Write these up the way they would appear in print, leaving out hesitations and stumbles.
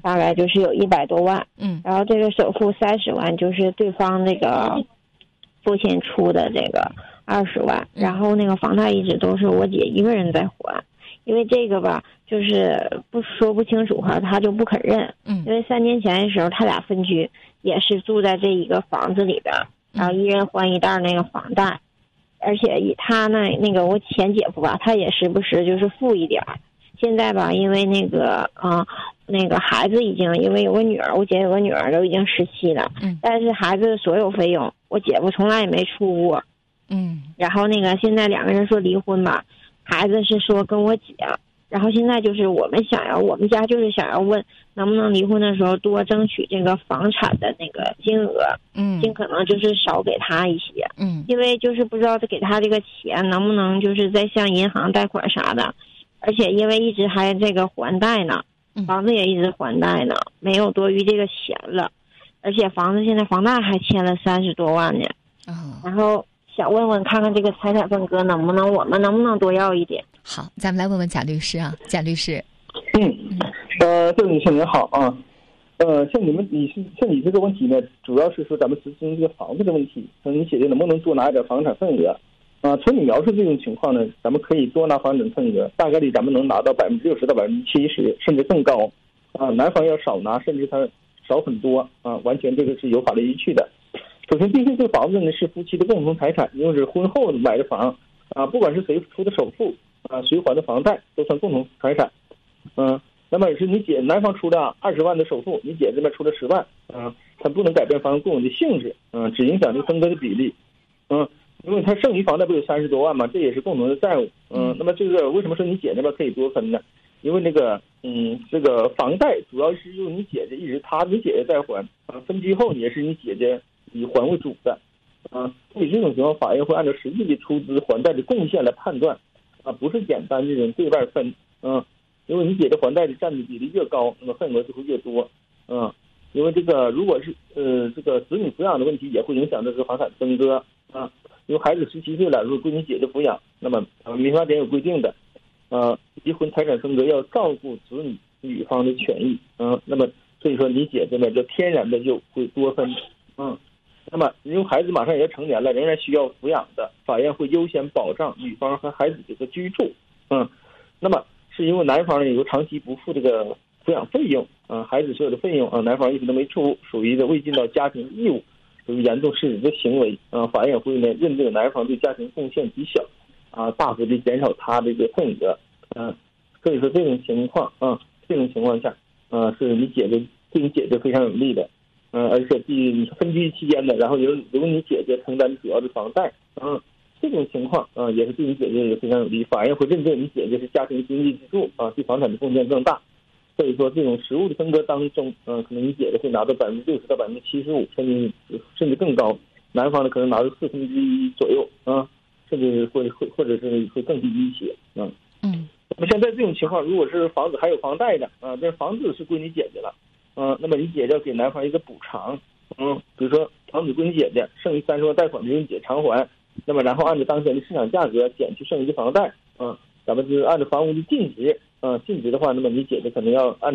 大概就是有100多万，然后这个首付30万就是对方这个父亲出的这个20万，然后那个房贷一直都是我姐一个人在还，因为这个吧就是说不清楚哈，他就不肯认，因为3年前的时候他俩分居，也是住在这一个房子里边，然后一人还一袋那个房贷，而且以他那个我前姐夫吧，他也时不时就是付一点，现在吧因为那个孩子已经因为有个女儿，我姐有个女儿都已经17了，但是孩子的所有费用我姐夫从来也没出过，然后那个现在2个人说离婚吧，孩子是说跟我姐，然后现在就是我们家就是想要问能不能离婚的时候多争取这个房产的那个金额，尽可能就是少给他一些，因为就是不知道给他这个钱能不能就是再向银行贷款啥的，而且因为一直还这个还贷呢，房子也一直还贷呢，没有多余这个钱了，而且房子现在房贷还欠了30多万呢，然后想问问看看这个财产分割我们能不能多要一点。 好，咱们来问问贾律师啊，贾律师。 这位女士您好啊，像你这个问题呢，主要是说咱们执行这个房子的问题，你姐姐能不能多拿一点房产份额？从你描述这种情况呢，咱们可以多拿房产份额，大概率咱们能拿到60%到70%，甚至更高。男方要少拿，甚至他少很多完全这个是有法律依据的。首先，毕竟这个房子呢是夫妻的共同财产，因为是婚后买的房不管是谁出的首付谁还的房贷都算共同财产。那么是你姐男方出的20万的首付，你姐这边出了10万，它不能改变房子共有的性质，只影响这个分割的比例，因为它剩余房贷不有30多万嘛，这也是共同的债务，那么这个为什么说你姐那边可以多分呢？因为那个这个房贷主要是由你姐姐一直你姐姐在还，分居后也是你姐姐以还为主的，所以这种情况法院会按照实际的出资还贷的贡献来判断，不是简单这种对外分，因为你姐的还贷的占的比例越高，那么份额就会越多，因为这个如果是这个子女抚养的问题，也会影响这个房产分割因为孩子17岁了，如果归你姐姐抚养，那么民法典有规定的，离婚财产分割要照顾子女方的权益，那么所以说你姐这边就天然的就会多分，那么因为孩子马上也要成年了，仍然需要抚养的，法院会优先保障女方和孩子这个居住，那么是因为男方有长期不付这个抚养费用，孩子所有的费用男方一直都没出，属于未尽到家庭义务，属于严重失职的行为，法院会呢认定男方对家庭贡献极小，大幅的减少他这个份额，所以说这种情况下，是你姐姐对你姐姐非常有利的，而且你分居期间的，然后由你姐姐承担主要的房贷，这种情况也是对你姐姐也非常有利，法院会认定你姐姐是家庭经济支柱对房产的贡献更大，所以说这种实物的分割当中，可能你姐姐会拿到60%到75%，甚至更高，男方呢可能拿到1/4左右甚至或者是会更低一些那么现在这种情况，如果是房子还有房贷的这房子是归你姐姐了那么你姐姐要给男方一个补偿比如说房子归你姐姐，剩余30万贷款由你姐偿还，那么然后按照当前的市场价格减去剩余的房贷咱们就是按照房屋的净值净值的话，那么你姐姐可能要按照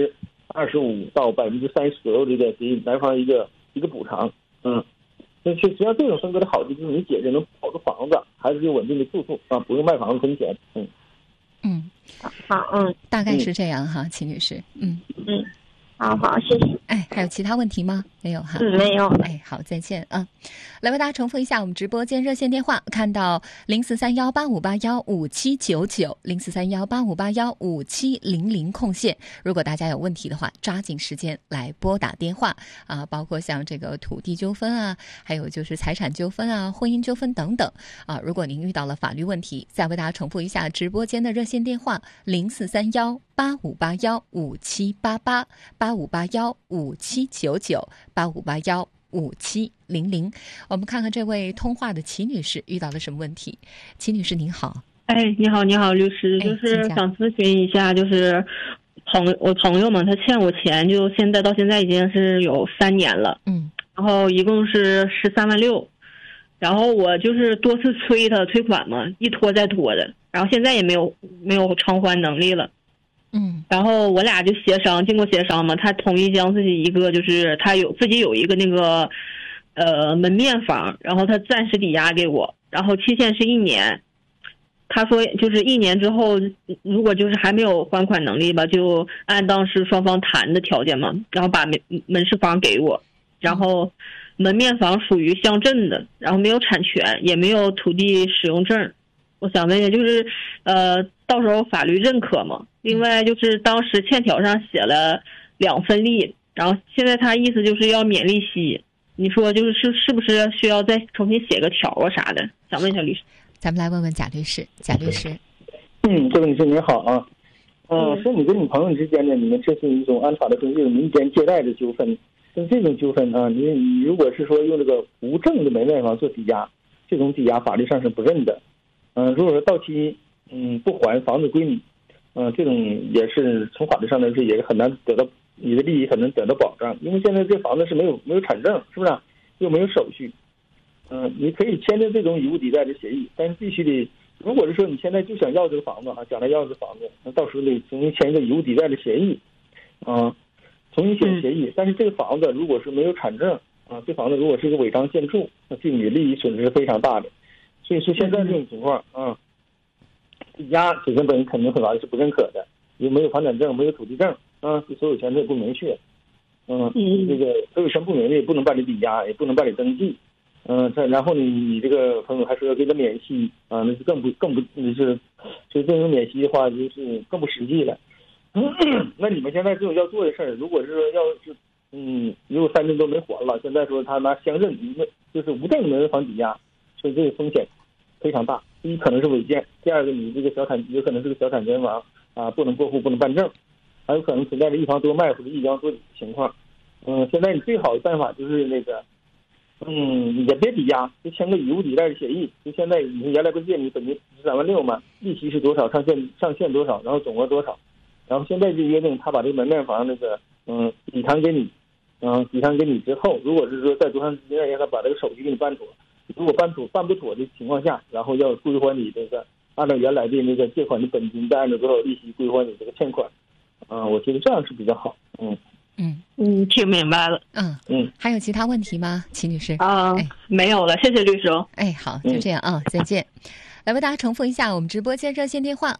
25%到30%左右的给男方一个补偿那实际上这种分割的好处就是你姐姐能保住房子，孩子有稳定的住处不用卖房子分钱好大概是这样哈，秦女士好，谢谢。 还有其他问题吗？没有哈。 没有。 好，再见来为大家重复一下我们直播间热线电话，看到043185815799，043185815700空线。如果大家有问题的话，抓紧时间来拨打电话包括像这个土地纠纷还有就是财产纠纷婚姻纠纷等等如果您遇到了法律问题，再为大家重复一下直播间的热线电话：043185815788，85815799，85815700。我们看看这位通话的齐女士遇到了什么问题。齐女士您好。 你好律师，就是想咨询一下，就是我朋友嘛，他欠我钱，就到现在已经是有3年了，然后一共是13万6，然后我就是多次催他退款嘛，一拖再拖的，然后现在也没有偿还能力了， 然后我俩就经过协商嘛，他同意将自己一个就是他自己有一个那个门面房，然后他暂时抵押给我，然后期限是1年。他说就是1年之后，如果就是还没有还款能力吧，就按当时双方谈的条件嘛，然后把门市房给我，然后门面房属于乡镇的，然后没有产权，也没有土地使用证。我想问一下，就是到时候法律认可吗？另外就是当时欠条上写了2分利，然后现在他意思就是要免利息，你说是不是需要再重新写个条啊啥的？想问一下律师。 咱们来问问贾律师。贾律师， 这位女士您好啊，是你跟你朋友之间呢，你们这是一种按法的说这种民间借贷的纠纷。像这种纠纷啊，你如果是说用这个无证的门面房做抵押，这种抵押法律上是不认的。如果说到期不还，房子归你，这种也是从法律上来说也是很难得到你的利益，很难得到保障，因为现在这房子是没有产证，是不是？又没有手续。你可以签订这种以物抵贷的协议，但是必须得，如果是说你现在就想要这个房子啊，将来要这个房子，那到时候得重新签一个以物抵贷的协议，重新写协议。但是这个房子如果是没有产证啊，这房子如果是一个违章建筑，那对你的利益损失是非常大的。所以说现在这种情况啊，抵押首先本人肯定法律是不认可的，也没有房产证，没有土地证啊，所有权也不明确，这个所有权不明确，也不能办理抵押，也不能办理登记。然后你这个朋友还说要给他免息啊，那是更不就是这种免息的话，就是更不实际了。那你们现在这种要做的事儿，如果是说要是如果3年都没还了，现在说他拿乡镇就是无证门房抵押，所以这个风险非常大。第一可能是违建，第二个你这个有可能是个小产权房啊，不能过户，不能办证，还有可能存在着一房多卖或者一房多抵的情况。现在你最好的办法就是那个。也别抵押，就签个以物抵贷的协议。就现在你原来不是借你本金13万6嘛，利息是多少，上限多少，然后总额多少，然后现在就约定他把这个门面房那个抵偿给你，抵偿给你之后，如果是说在多长时间内让他把这个手续给你办妥，如果办不妥的情况下，然后要归还你这个按照原来的那个借款的本金，再按照多少利息归还你这个欠款。我觉得这样是比较好。 听明白了。 还有其他问题吗，齐女士？ 没有了，谢谢律师。 好，就这样啊，再见。来为大家重复一下我们直播间热线电话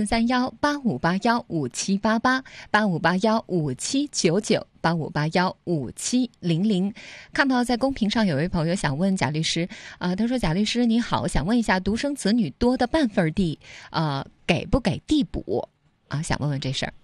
：0431-8581-5788，8581-5799，8581-5700。看到在公屏上有位朋友想问贾律师他说：“贾律师你好，想问一下独生子女多的半份地给不给地补啊？想问问这事儿。”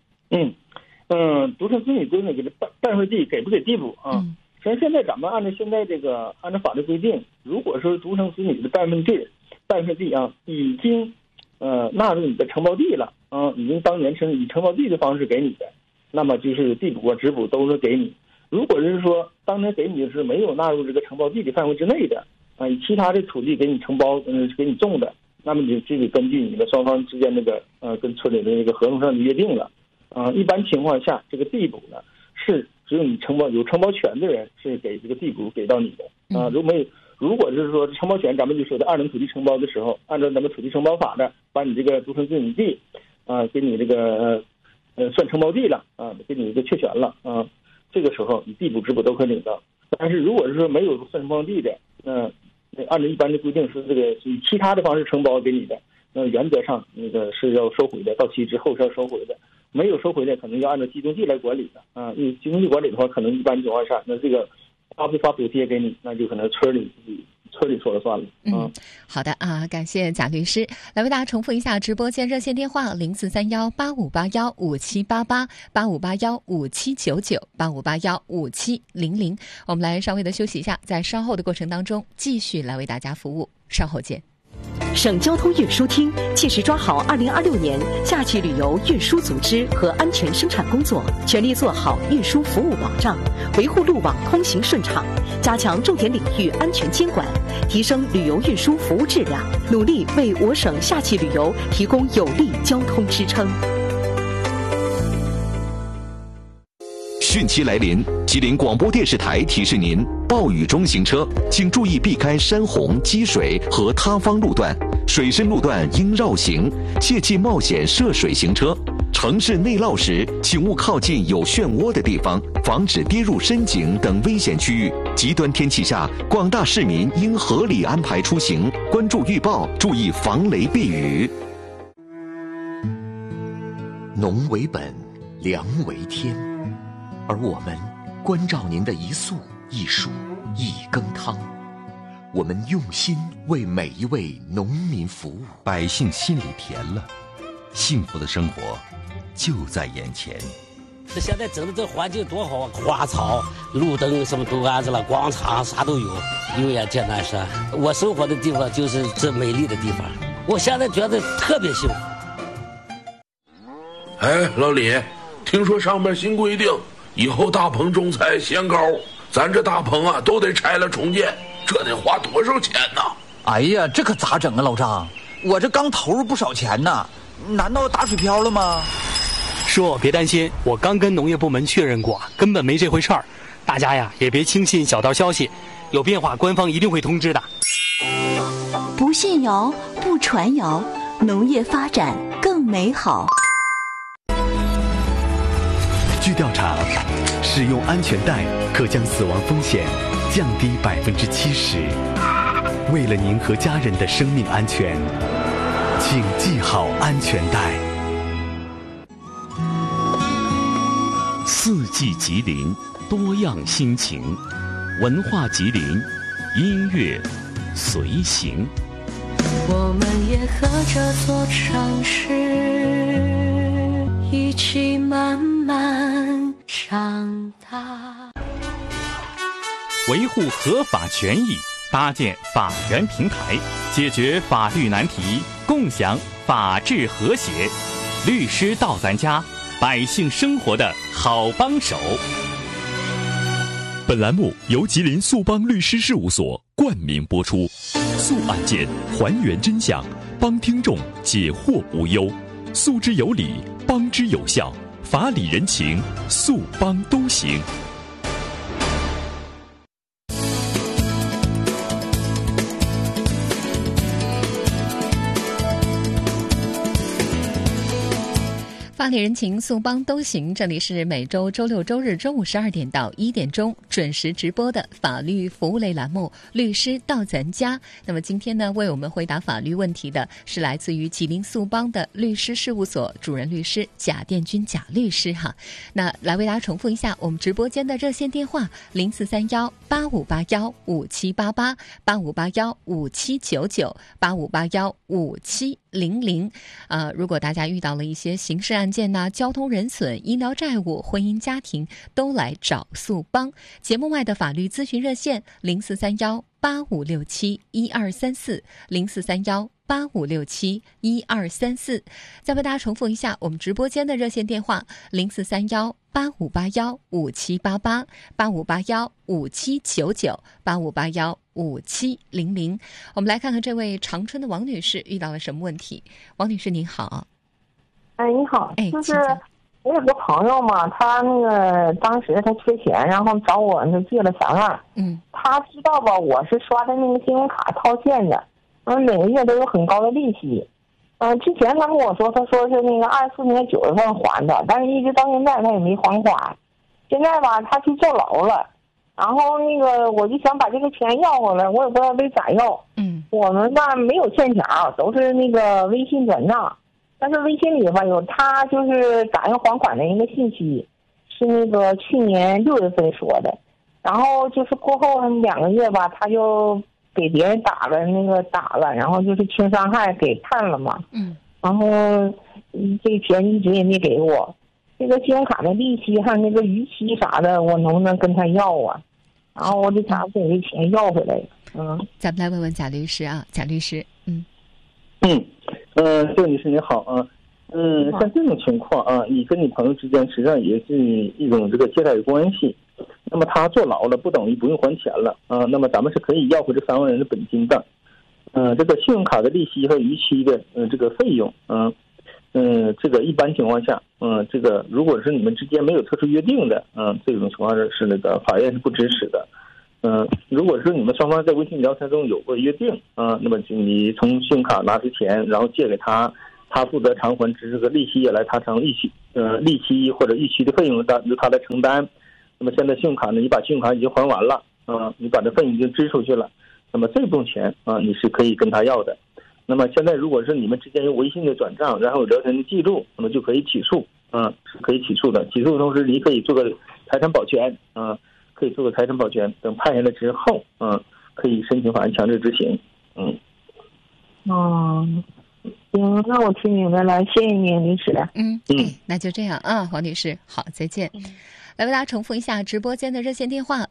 独生子女多那个半份地给不给地补啊？实际上现在咱们按照法律规定，如果说独生子女的半份地啊已经纳入你的承包地了已经当年以承包地的方式给你的，那么就是地补直补都是给你。如果是说当年给你的是没有纳入这个承包地的范围之内的以其他的土地给你承包给你种的，那么你就得根据你们双方之间那个跟村里的那个合同上的约定了。一般情况下，这个地补呢是只有你有承包权的人是给这个地补给到你的如果是说承包权，咱们就说的2等土地承包的时候，按照咱们土地承包法的，把你这个独生子女地给你这个算承包地了给你一个确权了这个时候你地补直补都可以领到。但是如果是说没有算承包地的按照一般的规定是这个以其他的方式承包给你的，那原则上那个是要收回的，到期之后是要收回的。没有收回的，可能要按照集中地来管理的因为集中地管理的话，可能一般情况下，那这个发补贴给你，那就可能村里说了算了。 好的感谢贾律师。来为大家重复一下直播间热线电话：0431-8581-5788，8581-5799，8581-5700。我们来稍微的休息一下，在稍后的过程当中继续来为大家服务，稍后见。 省交通运输厅切实抓好2026年夏季旅游运输组织和安全生产工作，全力做好运输服务保障，维护路网通行顺畅，加强重点领域安全监管，提升旅游运输服务质量，努力为我省夏季旅游提供有力交通支撑。 汛期来临，吉林广播电视台提示您：暴雨中行车，请注意避开山洪、积水和塌方路段，水深路段应绕行，切忌冒险涉水行车。 城市内涝时，请勿靠近有漩涡的地方，防止跌入深井等危险区域。极端天气下，广大市民应合理安排出行，关注预报，注意防雷避雨。 农为本，粮为天，而我们关照您的一粟一蔬一羹汤。我们用心为每一位农民服务， 百姓心里甜了，幸福的生活就在眼前。 这现在整的这环境多好啊，花草、路灯什么都安置了，广场啥都有。有眼见南山，我生活的地方就是这美丽的地方，我现在觉得特别幸福。 哎，老李，听说上面新规定，以后大棚种菜限高，咱这大棚啊都得拆了重建，这得花多少钱呢？ 哎呀，这可咋整啊，老张？我这刚投入不少钱呢，难道打水漂了吗？ 叔，别担心，我刚跟农业部门确认过，根本没这回事儿。大家呀，也别轻信小道消息，有变化官方一定会通知的。 不信谣，不传谣，农业发展更美好。 据调查，使用安全带可将死亡风险降低70%。为了您和家人的生命安全，请系好安全带。 四季吉林，多样心情，文化吉林，音乐随行。 我们也和这座城市一起慢慢长大。 维护合法权益，搭建法源平台，解决法律难题，共享法治和谐。律师到咱家，百姓生活的好帮手。 本栏目由吉林速帮律师事务所冠名播出，速案件还原真相，帮听众解惑无忧，诉之有理，帮之有效，法理人情，速帮都行。 法理人情，速帮都行。这里是每周周六周日中午12点到1点钟准时直播的法律服务类栏目《律师到咱家》。那么今天呢，为我们回答法律问题的是来自于吉林速帮的律师事务所主任律师贾殿军贾律师哈。那来为大家重复一下我们直播间的热线电话：043185815788、85815799、85815700。如果大家遇到了一些刑事案件呐、交通人损、医疗债务、婚姻家庭，都来找速帮。节目外的法律咨询热线043185671234 043185671234。再为大家重复一下我们直播间的热线电话：043185815788、85815799、85815700。我们来看看这位长春的王女士遇到了什么问题。王女士您好。 哎，你好，就是我有个朋友嘛，他那个当时他缺钱，然后找我就借了3万。他知道吧，我是刷的那个信用卡套现的，每个月都有很高的利息。之前他跟我说，他说是那个24年9月份还的，但是一直到现在他也没还款。现在吧，他去坐牢了，然后那个我就想把这个钱要回来，我也不知道得咋要。我们吧没有欠条，都是那个微信转账。但是微信里吧有他就是打印还款的一个信息，是那个去年6月份说的，然后就是过后2个月吧，他就给别人打了，然后就是轻伤害给判了嘛。然后这钱一直也没给我，这个信用卡的利息还有那个逾期啥的，我能不能跟他要啊？然后我就想给这钱要回来。 咱们来问问贾律师啊，贾律师， 这位女士你好啊，像这种情况啊，你跟你朋友之间实际上也是一种这个借贷的关系，那么他坐牢了不等于不用还钱了啊，那么咱们是可以要回这3万元的本金的，这个信用卡的利息和逾期的这个费用，这个一般情况下，这个如果是你们之间没有特殊约定的，这种情况是那个法院是不支持的。如果是你们双方在微信聊天中有过约定，那么你从信用卡拿出钱，然后借给他， 他负责偿还，只是个利息也来他偿利息或者逾期的费用由他来承担。那么现在信用卡呢，你把信用卡已经还完了你把这费用已经支出去了，那么这部分钱你是可以跟他要的。那么现在如果是你们之间有微信的转账，然后有聊天的记录，那么就可以起诉是可以起诉的。起诉的同时，你可以做个财产保全可以做个财产保全，等判下来之后可以申请法院强制执行。 行，那我听明白了，谢谢你，律师。 那就这样黄女士，好，再见。来为大家重复一下直播间的热线电话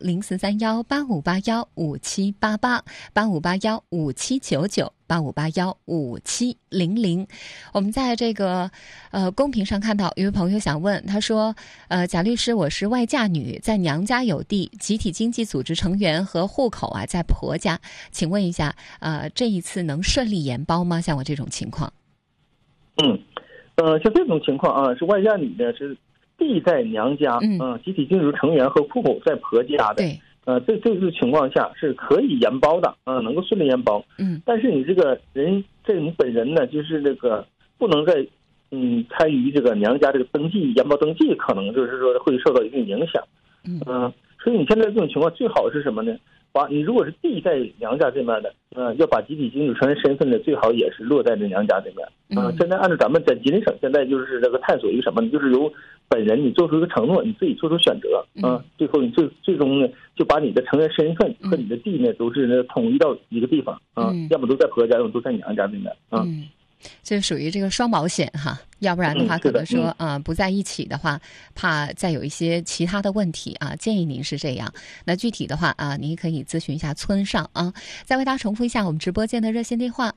：043185815788，85815799，85815700。我们在这个公屏上看到有位朋友想问，他说贾律师，我是外嫁女，在娘家有地，集体经济组织成员和户口在婆家，请问一下这一次能顺利延包吗？像我这种情况。 像这种情况是外嫁女呢是地在娘家，集体经济成员和户口在婆家的，这种情况下是可以延包的，能够顺利延包。但是你这个人，你本人呢，就是这个不能在参与这个娘家这个登记延包登记，可能就是说会受到一定影响。所以你现在这种情况最好是什么呢？你如果是地在娘家这边的，要把集体经济成员身份呢，最好也是落在这娘家这边。现在按照咱们在吉林省，现在就是这个探索一个什么呢？就是由本人你做出一个承诺，你自己做出选择，最后你最终呢，就把你的成员身份和你的地呢，都是统一到一个地方要么都在婆家，要么都在娘家这边这属于这个双保险要不然的话可能说不在一起的话，怕再有一些其他的问题建议您是这样。那具体的话您可以咨询一下村上再为大家重复一下我们直播间的热线电话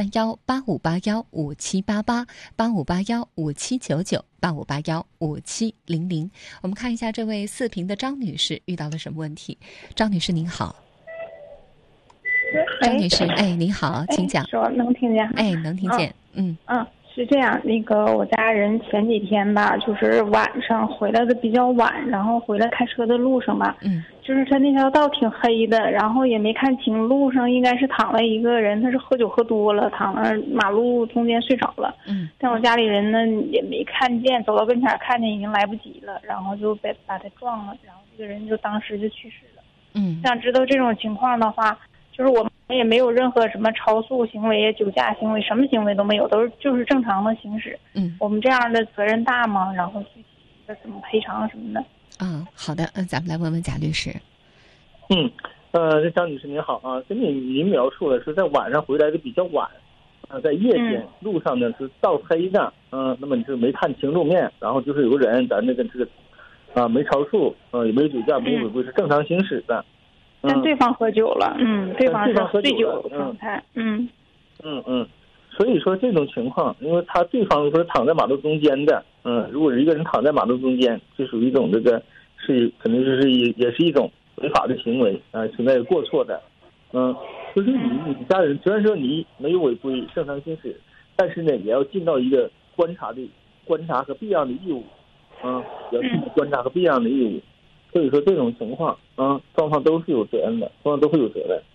：043185815788，85815799，85815700。我们看一下这位四平的张女士遇到了什么问题。张女士您好。张女士，您好，请讲。 说能听见？ 能听见。 是这样，我家人前几天吧，就是晚上回来的比较晚，然后回来开车的路上吧，就是他那条道挺黑的，然后也没看清，路上应该是躺了一个人，他是喝酒喝多了，躺了马路中间睡着了。但我家里人呢也没看见，走到跟前看见已经来不及了，然后就把他撞了，然后这个人就当时就去世了。想知道这种情况的话，就是我们也没有任何什么超速行为、酒驾行为，什么行为都没有，都是就是正常的行驶。我们这样的责任大吗？然后具体的怎么赔偿什么的？ 好的，咱们来问问贾律师。 这张女士您好跟您描述的是在晚上回来的比较晚，在夜间路上呢是道黑的，那么你是没看清路面，然后就是有个人咱这个没超速，也没有酒驾，没有违规，是正常行驶的。 但对方喝酒了，对方是醉酒的状态， 所以说这种情况，因为对方说躺在马路中间的，如果一个人躺在马路中间，就属于一种可能就是也是一种违法的行为存在过错的，就是你家人虽然说你没有违规，正常行驶，但是呢也要尽到一个观察和避让的义务，也要尽到观察和避让的义务。所以说这种情况双方都是有责任的，双方都会有责任。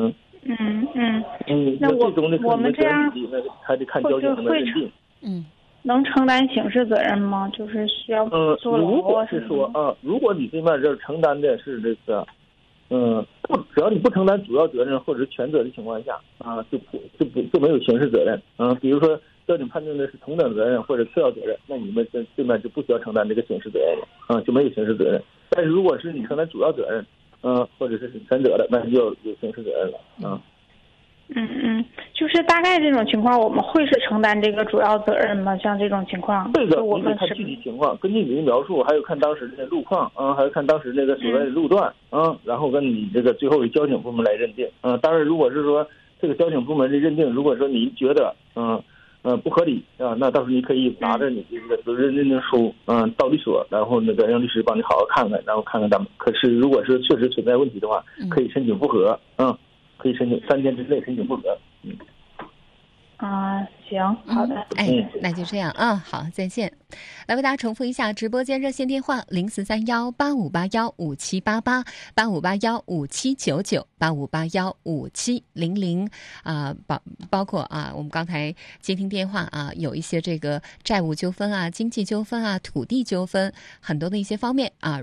那我们这样还得看交警的认定。 能承担刑事责任吗？就是需要坐牢。 如果是说如果你这边这承担的是这个只要你不承担主要责任或者是全责的情况下就没有刑事责任。比如说交警判定的是同等责任或者次要责任，那你们这边就不需要承担这个刑事责任了，就没有刑事责任。但是如果是你承担主要责任或者是全责的，那就有刑事责任了。 就是大概这种情况我们会是承担这个主要责任吗？像这种情况这个我们看具体情况，根据你的描述还有看当时的路况还有看当时那个所在的路段然后跟你这个最后以交警部门来认定当然如果是说这个交警部门的认定，如果说你觉得不合理那到时候你可以拿着你这个责任认定书到律所，然后那个让律师帮你好好看看，然后看看咱们。可是如果是确实存在问题的话，可以申请复核可以申请3天之内申请复核。 行，好的。 那就这样啊，好，再见。来为大家重复一下直播间热线电话：043185815788、85815799、85815700包括我们刚才接听电话有一些这个债务纠纷经济纠纷土地纠纷很多的一些方面